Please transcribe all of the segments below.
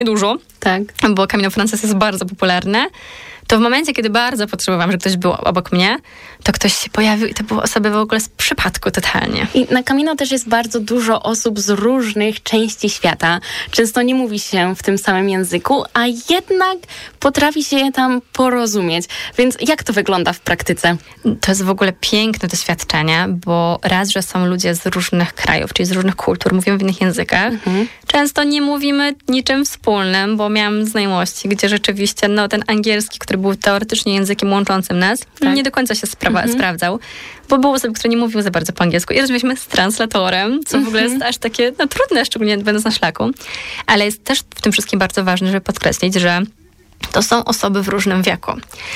dużo, Tak. bo Camino Frances jest bardzo popularne, to w momencie, kiedy bardzo potrzebowałam, że ktoś był obok mnie, to ktoś się pojawił i to były osoby w ogóle z przypadku totalnie. I na Camino też jest bardzo dużo osób z różnych części świata. Często nie mówi się w tym samym języku, a jednak potrafi się je tam porozumieć. Więc jak to wygląda w praktyce? To jest w ogóle piękne doświadczenie, bo raz, że są ludzie z różnych krajów, czyli z różnych kultur, mówimy w innych językach. Często nie mówimy niczym wspólnym, bo miałam znajomości, gdzie rzeczywiście ten angielski, który był teoretycznie językiem łączącym nas, nie do końca się sprawdzał, bo były osoby, które nie mówiły za bardzo po angielsku i rozmawialiśmy z translatorem, co w ogóle jest aż takie trudne, szczególnie będąc na szlaku. Ale jest też w tym wszystkim bardzo ważne, żeby podkreślić, że to są osoby w różnym wieku.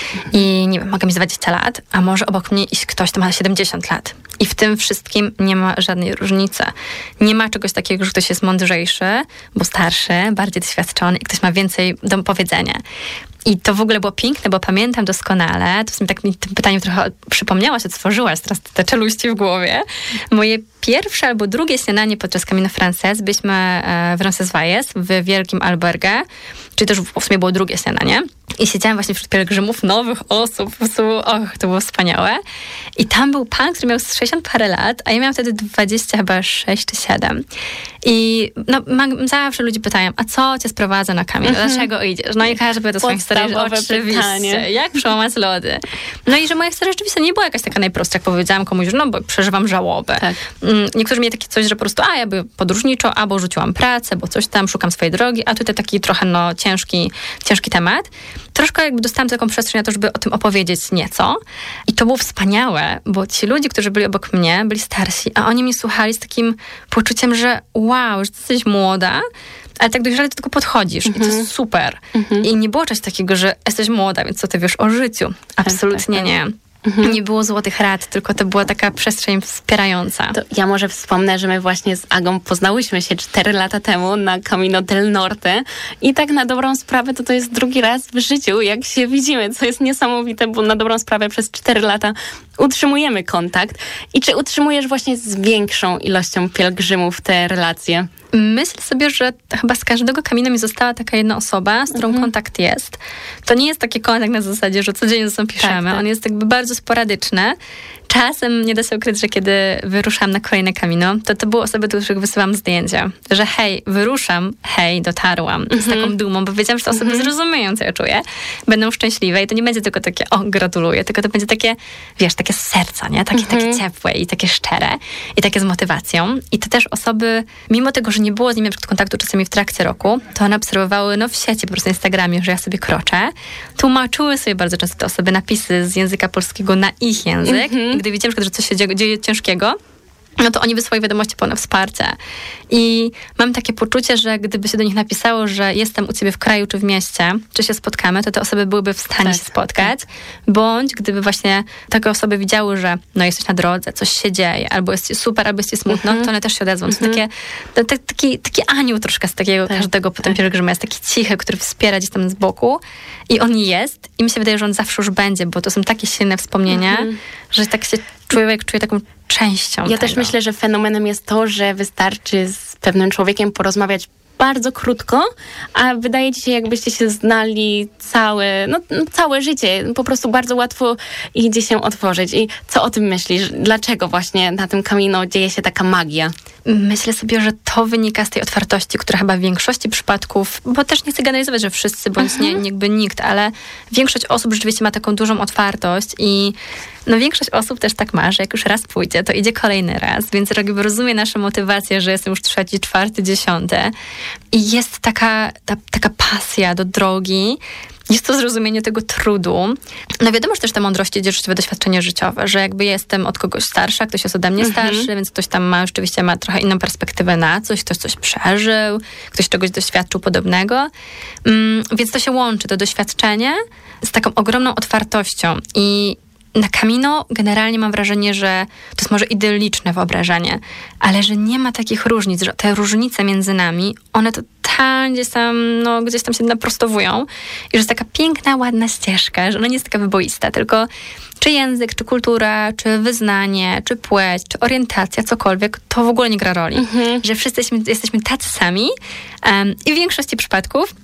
I nie wiem, mogę mieć 20 lat, a może obok mnie iść ktoś, kto ma 70 lat. I w tym wszystkim nie ma żadnej różnicy. Nie ma czegoś takiego, że ktoś jest mądrzejszy, bo starszy, bardziej doświadczony i ktoś ma więcej do powiedzenia. I to w ogóle było piękne, bo pamiętam doskonale, to w sumie tak mi tym pytaniem trochę przypomniałaś, otworzyłaś teraz te czeluści w głowie. Moje pierwsze albo drugie śniadanie podczas Camino Frances byliśmy w Roncesvalles, w wielkim albergue, czyli też w sumie było drugie śniadanie. I siedziałam właśnie wśród pielgrzymów, nowych osób, po prostu, to było wspaniałe. I tam był pan, który miał 60 parę lat, a ja miałam wtedy 20 chyba 6 czy 7. I zawsze ludzie pytają, a co cię sprowadza na Camino? Dlaczego idziesz? No i każdy powie do swoją historię, że oczywiście, pytanie. Jak przełamać lody. No i że moja historia rzeczywiście nie była jakaś taka najprostsza, jak powiedziałam komuś, że bo przeżywam żałobę. Tak. Niektórzy mieli takie coś, że po prostu, ja by podróżniczo, albo rzuciłam pracę, bo coś tam, szukam swojej drogi, a tutaj taki trochę ciężki temat. Troszkę jakby dostałam taką przestrzeń na to, żeby o tym opowiedzieć nieco. I to było wspaniałe, bo ci ludzie, którzy byli obok mnie, byli starsi, a oni mnie słuchali z takim poczuciem, że wow, że ty jesteś młoda, ale tak dojrzale do tego podchodzisz i to jest super. I nie było czegoś takiego, że jesteś młoda, więc co ty wiesz o życiu? Absolutnie nie. Nie było złotych rad, tylko to była taka przestrzeń wspierająca. To ja może wspomnę, że my właśnie z Agą poznałyśmy się 4 lata temu na Camino del Norte i tak na dobrą sprawę to jest drugi raz w życiu, jak się widzimy, co jest niesamowite, bo na dobrą sprawę przez 4 lata utrzymujemy kontakt. I czy utrzymujesz właśnie z większą ilością pielgrzymów te relacje? Myślę sobie, że chyba z każdego Camino mi została taka jedna osoba, z którą kontakt jest. To nie jest taki kontakt na zasadzie, że codziennie ze sobą piszemy. Tak. On jest jakby bardzo sporadyczny. Czasem nie da się ukryć, że kiedy wyruszam na kolejne Camino, to były osoby, do których wysyłam zdjęcia. Że hej, wyruszam, hej, dotarłam. Z taką dumą, bo wiedziałam, że te osoby zrozumieją, co ja czuję. Będą szczęśliwe i to nie będzie tylko takie, gratuluję, tylko to będzie takie, wiesz, takie z serca, nie? Takie ciepłe i takie szczere i takie z motywacją. I to też osoby, mimo tego, że nie było z nimi na przykład kontaktu czasami w trakcie roku, to one obserwowały w sieci, po prostu na Instagramie, że ja sobie kroczę. Tłumaczyły sobie bardzo często te osoby napisy z języka polskiego na ich język. I gdy widziałam, że coś się dzieje ciężkiego, no to oni wysyłają wiadomości pełne wsparcia. I mam takie poczucie, że gdyby się do nich napisało, że jestem u ciebie w kraju czy w mieście, czy się spotkamy, to te osoby byłyby w stanie się spotkać. Bądź gdyby właśnie takie osoby widziały, że jesteś na drodze, coś się dzieje, albo jest super, albo jest ci smutno, to one też się odezwą. To taki anioł troszkę z takiego każdego potem pielgrzyma jest taki cichy, który wspiera gdzieś tam z boku. I on jest. I mi się wydaje, że on zawsze już będzie, bo to są takie silne wspomnienia, że tak się człowiek czuje taką częścią Ja tego. też myślę, że fenomenem jest to, że wystarczy z pewnym człowiekiem porozmawiać bardzo krótko, a wydaje ci się, jakbyście się znali całe życie. Po prostu bardzo łatwo idzie się otworzyć. I co o tym myślisz? Dlaczego właśnie na tym Camino dzieje się taka magia? Myślę sobie, że to wynika z tej otwartości, która chyba w większości przypadków, bo też nie chcę generalizować, że wszyscy, bądź jakby nikt, ale większość osób rzeczywiście ma taką dużą otwartość i większość osób też tak ma, że jak już raz pójdzie, to idzie kolejny raz, więc jakby rozumie nasze motywacje, że jestem już 3., 4., 10. I jest taka pasja do drogi, jest to zrozumienie tego trudu. Wiadomo, że też te mądrości idzie życiowe doświadczenie życiowe, że jakby jestem od kogoś starsza, ktoś jest ode mnie starszy, więc ktoś tam rzeczywiście ma trochę inną perspektywę na coś, ktoś coś przeżył, ktoś czegoś doświadczył podobnego. Więc to się łączy, to doświadczenie z taką ogromną otwartością i na Camino generalnie mam wrażenie, że to jest może idylliczne wyobrażenie, ale że nie ma takich różnic, że te różnice między nami, one totalnie gdzieś tam się naprostowują i że jest taka piękna, ładna ścieżka, że ona nie jest taka wyboista, tylko czy język, czy kultura, czy wyznanie, czy płeć, czy orientacja, cokolwiek, to w ogóle nie gra roli. Że wszyscy jesteśmy tacy sami i w większości przypadków